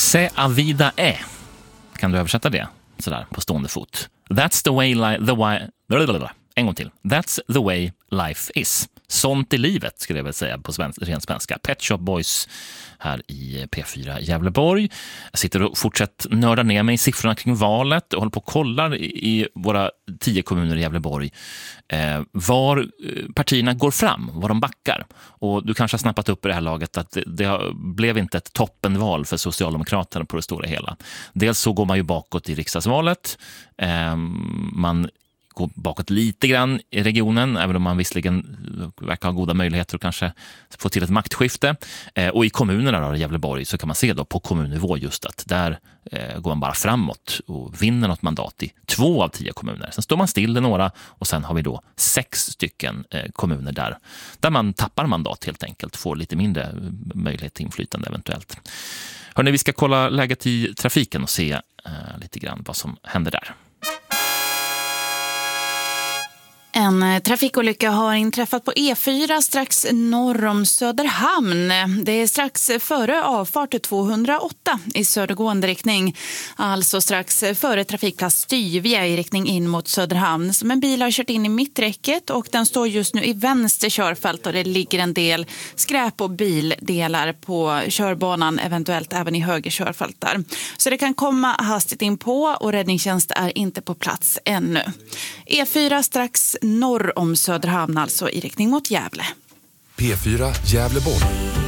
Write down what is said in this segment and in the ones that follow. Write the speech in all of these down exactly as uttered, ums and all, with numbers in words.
Se avida är. Kan du översätta det sådär på stående fot? That's the way li- the way en gång till. That's the way life is. Sånt i livet skulle jag väl säga på svensk, ren svenska. Pet Shop Boys här i P fyra Gävleborg. Jag sitter och fortsätter nörda ner mig i siffrorna kring valet och håller på och kollar i våra tio kommuner i Gävleborg eh, var partierna går fram, var de backar. Och du kanske har snappat upp i det här laget att det, det blev inte ett toppenval för Socialdemokraterna på det stora hela. Dels så går man ju bakåt i riksdagsvalet. Eh, man gå bakåt lite grann i regionen, även om man visserligen verkar ha goda möjligheter att kanske få till ett maktskifte. Eh, och i kommunerna då, i Gävleborg, så kan man se då på kommunnivå just att där eh, går man bara framåt och vinner något mandat i två av tio kommuner. Sen står man still i några och sen har vi då sex stycken eh, kommuner där, där man tappar mandat helt enkelt, får lite mindre möjlighet till inflytande eventuellt. Hörrni, vi ska kolla läget i trafiken och se eh, lite grann vad som händer där. En trafikolycka har inträffat på E fyra strax norr om Söderhamn. Det är strax före avfart tvåhundraåtta i södergående riktning. Alltså strax före trafikplats Styvja i riktning in mot Söderhamn. Som en bil har kört in i mitträcket och den står just nu i vänster körfält och det ligger en del skräp och bildelar på körbanan, eventuellt även i höger körfält där. Så det kan komma hastigt in på och räddningstjänst är inte på plats ännu. E fyra strax norr om Söderhamn, alltså i riktning mot Gävle. P fyra Gävleborg.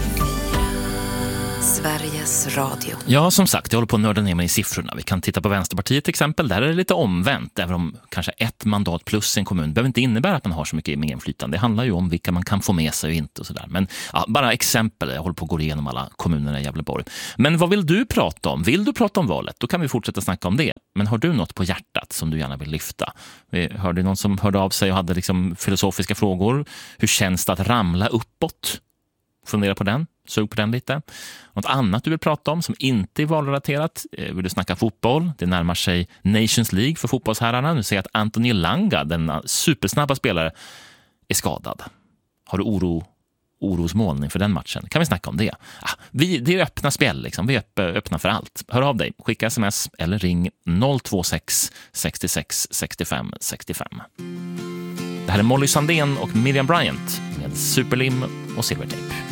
Sveriges Radio. Ja, som sagt, jag håller på att nörda ner mig i siffrorna. Vi kan titta på Vänsterpartiet till exempel. Där är det lite omvänt, även om kanske ett mandat plus en kommun behöver inte innebära att man har så mycket mer inflytande. Det handlar ju om vilka man kan få med sig och inte och sådär. Men ja, bara exempel, jag håller på att gå igenom alla kommunerna i Gävleborg. Men vad vill du prata om? Vill du prata om valet? Då kan vi fortsätta snacka om det. Men har du något på hjärtat som du gärna vill lyfta? Vi hörde någon som hörde av sig och hade liksom filosofiska frågor. Hur känns det att ramla uppåt? Fundera på den, sug på den lite. Något annat du vill prata om som inte är valrelaterat? Vill du snacka fotboll? Det närmar sig Nations League för fotbollsherrarna. Nu ser jag att Anthony Elanga, den supersnabba spelare, är skadad. Har du oro, orosmoln inför den matchen? Kan vi snacka om det? Ah, vi, det är öppna spel, liksom. Vi är öppna för allt. Hör av dig, skicka sms eller ring noll två sex sextiosex sextiofem sextiofem. Det här är Molly Sandén och Miriam Bryant med Superlim och Silvertape.